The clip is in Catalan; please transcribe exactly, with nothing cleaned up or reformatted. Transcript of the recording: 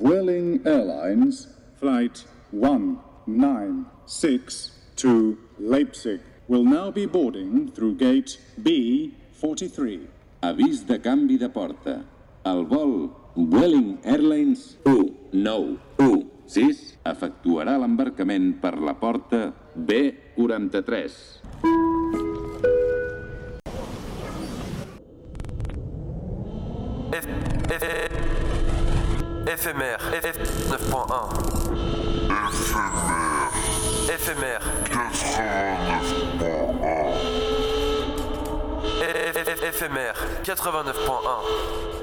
Vueling Airlines Flight one nine six to Leipzig will now be boarding through gate B forty-three. Avís de canvi de porta. El vol Vueling Airlines u nou u sis efectuarà l'embarcament per la porta B quaranta-tres. F... F... Éphémère, F neuf point un. Éphémère. Éphémère quatre-vingt-neuf point un.